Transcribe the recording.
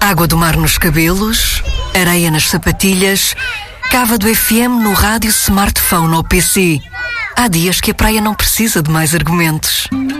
Água do mar nos cabelos, areia nas sapatilhas, cava do FM no rádio, smartphone ou PC. Há dias que a praia não precisa de mais argumentos.